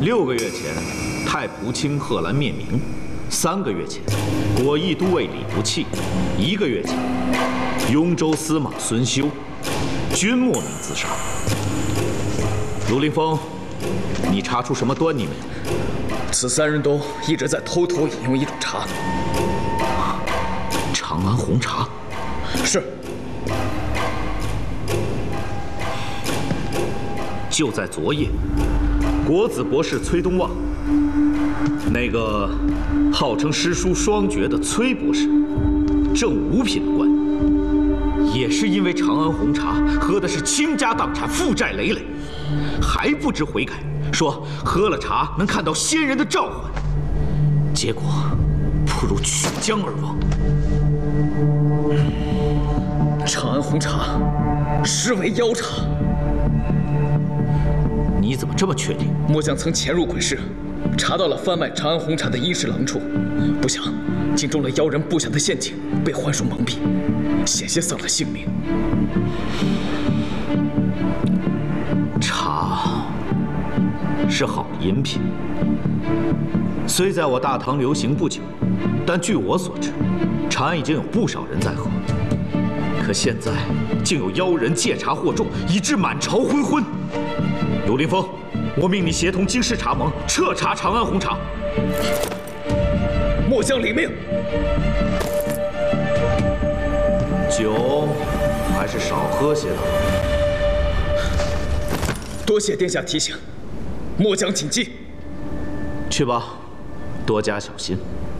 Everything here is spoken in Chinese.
6个月前，太仆卿贺兰灭明；3个月前，果毅都尉李不弃；1个月前，雍州司马孙修均莫名自杀。卢凌风，你查出什么端倪没有？ 此3人都一直在偷偷饮用一种茶。 长安红茶。 是。 就在昨夜，国子博士崔东望，那个号称诗书双绝的崔博士，正5品的官，也是因为长安红茶喝的是倾家荡产、负债累累，还不知悔改，说喝了茶能看到仙人的召唤，结果不如曲江而亡。 长安红茶实为妖茶。 你怎么这么确定？ 末将曾潜入鬼市，查到了贩卖长安红茶的衣食郎处，不想竟中了妖人布下的陷阱，被幻术蒙蔽，险些丧了性命。 茶是好饮品，虽在我大唐流行不久，但据我所知，长安已经有不少人在喝。可现在竟有妖人借茶惑众，以致满朝昏昏。卢凌风，我命你协同京师茶盟彻查长安红茶。 末将领命。 酒还是少喝些的好。 多谢殿下提醒，末将谨记。 去吧，多加小心。